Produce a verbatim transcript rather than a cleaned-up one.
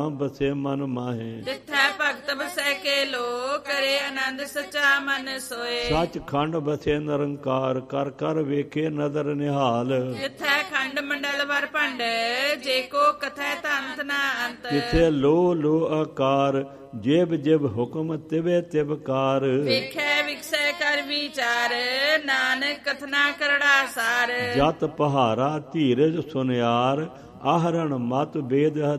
ਬਸੇ ਮਨ ਮਾਹੇ। ਜਿੱਥੈ ਭਗਤ ਬਸੈ ਕੇ ਲੋ ਕਰੇ ਆਨੰਦ ਸੱਚਾ ਮਨ ਸੋਏ। ਸੱਚ ਖੰਡ ਬਸੇ ਨਿਰੰਕਾਰ ਕਰ ਕਰ ਵੇਖੇ ਨਦਰ ਨਿਹਾਲ। ਜਿੱਥੈ ਖੰਡ ਮੰਡਲ ਵਰ ਭੰਡ ਜੇ ਕੋ ਕਥੈ ਤੰਤ ਨਾ ਅੰਤ। ਜਿੱਥੇ ਲੋ ਲੋ ਆਕਾਰ ਜੇਬ ਜੇਬ ਹੁਕਮ ਤਿਵੇ ਤਿਵਕਾਰ। ਵੇਖੈ ਵਿਕਸੈ ਕਰ ਵਿਚਾਰ ਨਾਨਕ ਕਥਨਾ ਕਰੜਾ ਸਾਰ। ਜਤ ਪਹਾਰਾ ਧੀਰਜ ਸੁਨਿਆਰ ਆਹਰਣ ਮਤ ਬੇਦ